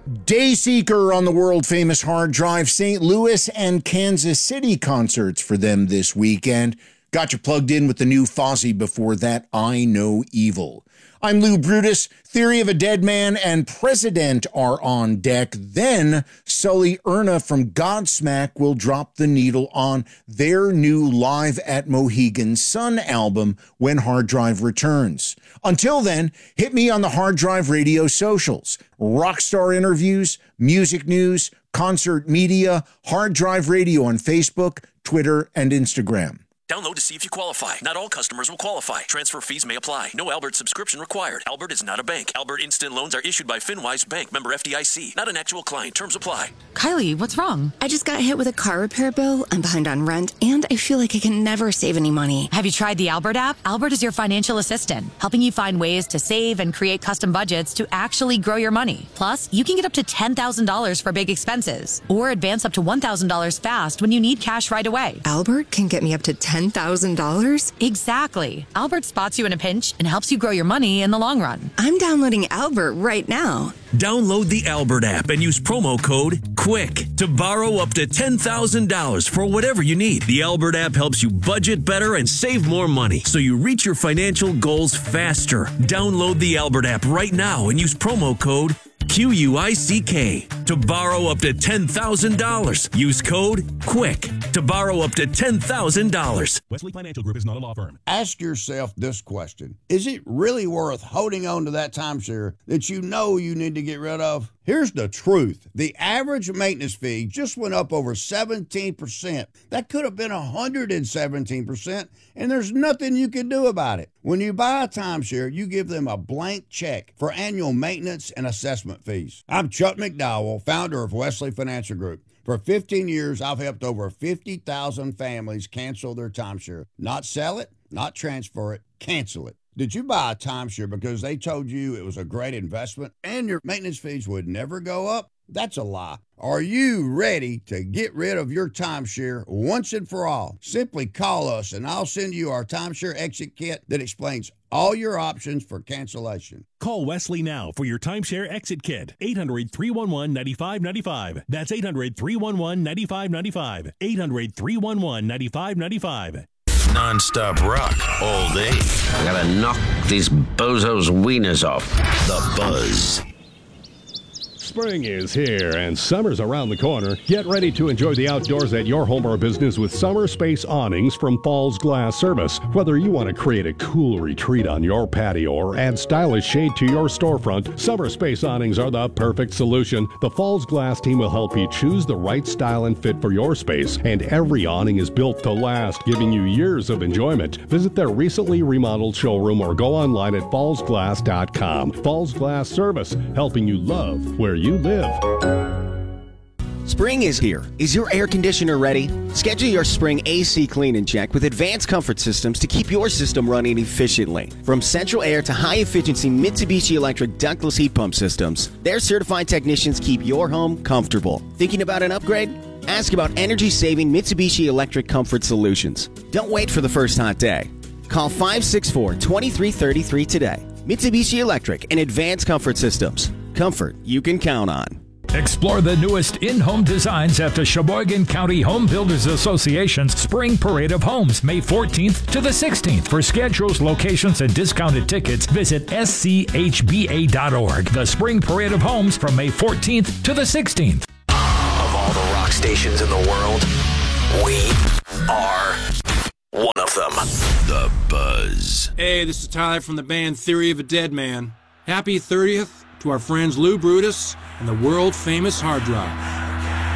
Dayseeker on the world-famous hard drive. St. Louis and Kansas City concerts for them this weekend. Got you plugged in with the new Fozzy before that, I Know Evil. I'm Lou Brutus. Theory of a Dead Man and President are on deck. Then Sully Erna from Godsmack will drop the needle on their new Live at Mohegan Sun album when Hard Drive returns. Until then, hit me on the Hard Drive Radio socials. Rockstar interviews, music news, concert media, Hard Drive Radio on Facebook, Twitter, and Instagram. Download to see if you qualify. Not all customers will qualify. Transfer fees may apply. No Albert subscription required. Albert is not a bank. Albert Instant Loans are issued by FinWise Bank, member FDIC. Not an actual client. Terms apply. Kylie, what's wrong? I just got hit with a car repair bill. I'm behind on rent, and I feel like I can never save any money. Have you tried the Albert app? Albert is your financial assistant, helping you find ways to save and create custom budgets to actually grow your money. Plus, you can get up to $10,000 for big expenses, or advance up to $1,000 fast when you need cash right away. Albert can get me up to $10,000? Exactly. Albert spots you in a pinch and helps you grow your money in the long run. I'm downloading Albert right now. Download the Albert app and use promo code QUICK to borrow up to $10,000 for whatever you need. The Albert app helps you budget better and save more money so you reach your financial goals faster. Download the Albert app right now and use promo code QUICK to borrow up to $10,000. Use code QUICK to borrow up to $10,000. Wesley Financial Group is not a law firm. Ask yourself this question. Is it really worth holding on to that timeshare that you know you need to get rid of? Here's the truth. The average maintenance fee just went up over 17%. That could have been 117%, and there's nothing you can do about it. When you buy a timeshare, you give them a blank check for annual maintenance and assessment fees. I'm Chuck McDowell, founder of Wesley Financial Group. For 15 years, I've helped over 50,000 families cancel their timeshare. Not sell it, not transfer it, cancel it. Did you buy a timeshare because they told you it was a great investment and your maintenance fees would never go up? That's a lie. Are you ready to get rid of your timeshare once and for all? Simply call us and I'll send you our timeshare exit kit that explains all your options for cancellation. Call Wesley now for your timeshare exit kit. 800-311-9595. That's 800-311-9595. 800-311-9595. Non-stop rock all day. I gotta knock these bozos' wieners off. The Buzz. Spring is here and summer's around the corner. Get ready to enjoy the outdoors at your home or business with Summer Space Awnings from Falls Glass Service. Whether you want to create a cool retreat on your patio or add stylish shade to your storefront, Summer Space Awnings are the perfect solution. The Falls Glass team will help you choose the right style and fit for your space, and every awning is built to last, giving you years of enjoyment. Visit their recently remodeled showroom or go online at fallsglass.com. Falls Glass Service, helping you love where you live. Spring is here. Is your air conditioner ready? Schedule your spring AC clean and check with Advanced Comfort Systems to keep your system running efficiently. From central air to high-efficiency Mitsubishi Electric ductless heat pump systems, their certified technicians keep your home comfortable. Thinking about an upgrade? Ask about energy-saving Mitsubishi Electric Comfort Solutions. Don't wait for the first hot day. Call 564-2333 today. Mitsubishi Electric and Advanced Comfort Systems. Comfort you can count on. Explore the newest in-home designs at the Sheboygan County Home Builders Association's Spring Parade of Homes, May 14th to the 16th. For schedules, locations, and discounted tickets, visit schba.org. The Spring Parade of Homes from May 14th to the 16th. Of all the rock stations in the world, we are one of them. The Buzz. Hey, this is Tyler from the band Theory of a Dead Man. Happy 30th to our friends Lou Brutus and the world-famous Hard Drive.